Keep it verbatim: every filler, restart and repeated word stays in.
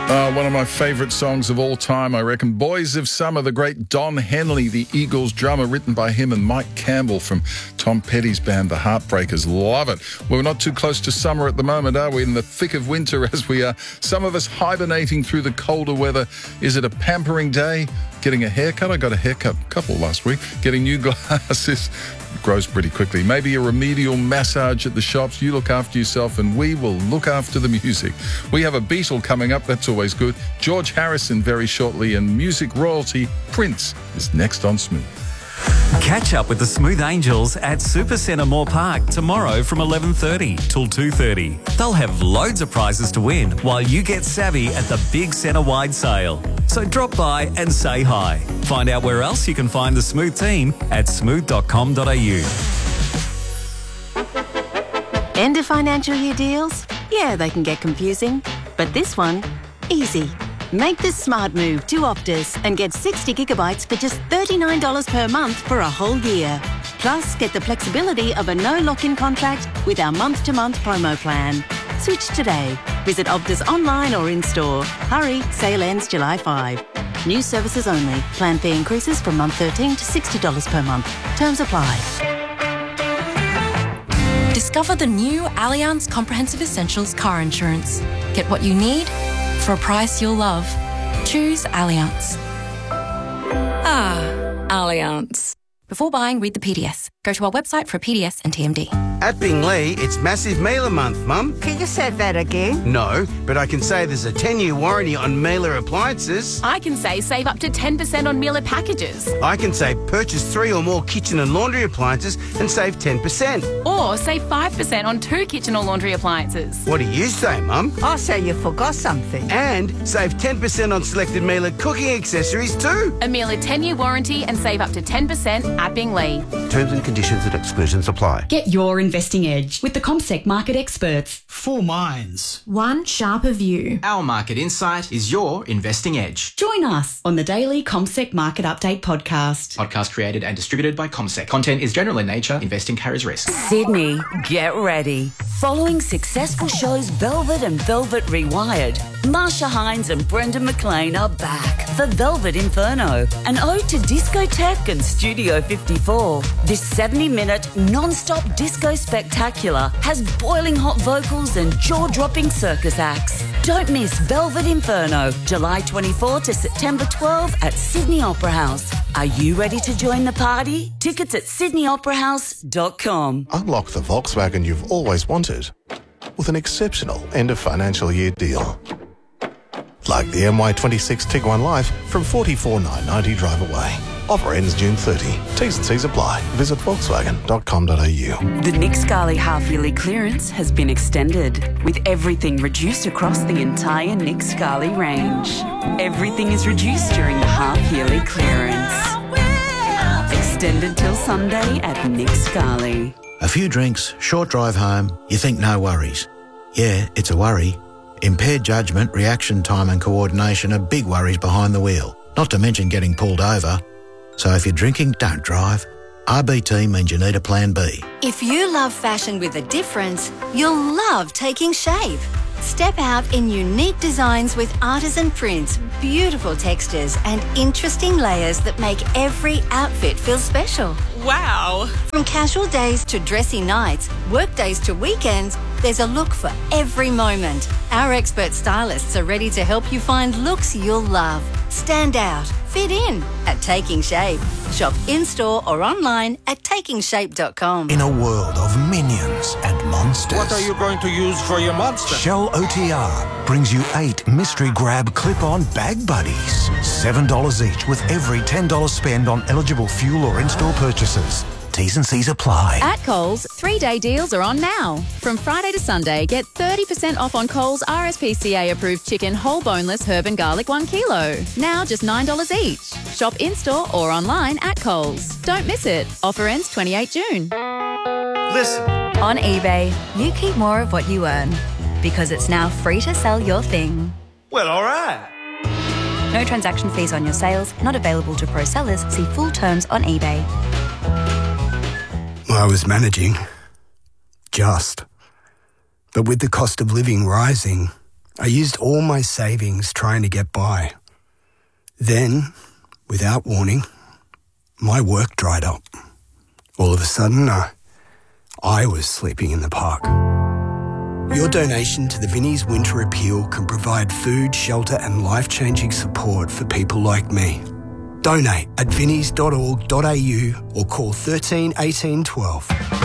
Uh, one of my favourite songs of all time, I reckon. Boys of Summer, the great Don Henley, the Eagles drummer, written by him and Mike Campbell from Tom Petty's band, The Heartbreakers. Love it. Well, we're not too close to summer at the moment, are we? In the thick of winter as we are. Some of us hibernating through the colder weather. Is it a pampering day? Getting a haircut? I got a haircut a couple last week. Getting new glasses. Grows pretty quickly. Maybe a remedial massage at the shops. You look after yourself and we will look after the music. We have a Beatle coming up. That's always good. George Harrison very shortly, and music royalty Prince is next on Smooth. Catch up with the Smooth Angels at Supercentre Moore Park tomorrow from eleven thirty till two thirty. They'll have loads of prizes to win while you get savvy at the big centre-wide sale. So drop by and say hi. Find out where else you can find the Smooth team at smooth dot com dot a u. End of financial year deals? Yeah, they can get confusing. But this one, easy. Make the smart move to Optus and get sixty gigabytes for just thirty-nine dollars per month for a whole year. Plus, get the flexibility of a no lock-in contract with our month-to-month promo plan. Switch today. Visit Optus online or in-store. Hurry, sale ends July fifth. New services only. Plan fee increases from month thirteen to sixty dollars per month. Terms apply. Discover the new Allianz Comprehensive Essentials car insurance. Get what you need for a price you'll love. Choose Allianz. Ah, Allianz. Before buying, read the P D S. Go to our website for a P D S and T M D. At Bingley, it's Massive Mailer Month, Mum. Can you say that again? No, but I can say there's a ten-year warranty on Mailer appliances. I can say save up to ten percent on Mailer packages. I can say purchase three or more kitchen and laundry appliances and save ten percent. Or save five percent on two kitchen or laundry appliances. What do you say, Mum? I say you forgot something. And save ten percent on selected Mailer cooking accessories too. A Mailer ten-year warranty and save up to ten percent at Bingley. Terms and conditions and exclusions apply. Get your investing edge with the CommSec market experts. Four minds. One sharper view. Our market insight is your investing edge. Join us on the daily CommSec Market Update podcast. Podcast created and distributed by CommSec. Content is general in nature. Investing carries risk. Sydney, get ready. Following successful shows Velvet and Velvet Rewired, Marsha Hines and Brendan McLean are back for Velvet Inferno, an ode to discotheque and Studio fifty-four. This seventy-minute non-stop disco spectacular has boiling hot vocals and jaw-dropping circus acts. Don't miss Velvet Inferno, July twenty-fourth to September twelfth at Sydney Opera House. Are you ready to join the party? Tickets at sydney opera house dot com. Unlock the Volkswagen you've always wanted with an exceptional end of financial year deal. Like the M Y twenty-six Tiguan Life from forty-four thousand nine hundred ninety drive away. Offer ends June thirtieth. T's and C's apply. Visit volkswagen dot com dot a u. The Nick Scali half-yearly clearance has been extended, with everything reduced across the entire Nick Scali range. Everything is reduced during the half-yearly clearance. Extended till Sunday at Nick Scali. A few drinks, short drive home, you think no worries. Yeah, it's a worry. Impaired judgment, reaction time and coordination are big worries behind the wheel, not to mention getting pulled over. So if you're drinking, don't drive. R B T means you need a plan B. If you love fashion with a difference, you'll love Taking Shape. Step out in unique designs with artisan prints, beautiful textures and interesting layers that make every outfit feel special. Wow! From casual days to dressy nights, work days to weekends, there's a look for every moment. Our expert stylists are ready to help you find looks you'll love. Stand out, fit in at Taking Shape. Shop in-store or online at taking shape dot com. In a world of minions and monsters. What are you going to use for your monster? Shell O T R brings you eight mystery grab clip-on bag buddies. seven dollars each with every ten dollars spend on eligible fuel or in-store purchases. T's and C's apply. At Coles, three-day deals are on now. From Friday to Sunday, get thirty percent off on Coles R S P C A-approved chicken whole boneless herb and garlic one kilo. Now just nine dollars each. Shop in-store or online at Coles. Don't miss it. Offer ends twenty-eighth of June. Listen. On eBay, you keep more of what you earn because it's now free to sell your thing. Well, all right. No transaction fees on your sales, not available to pro sellers. See full terms on eBay. I was managing. Just. But with the cost of living rising, I used all my savings trying to get by. Then, without warning, my work dried up. All of a sudden, uh, I was sleeping in the park. Your donation to the Vinnie's Winter Appeal can provide food, shelter and life-changing support for people like me. Donate at vinnies dot org dot a u or call thirteen eighteen twelve.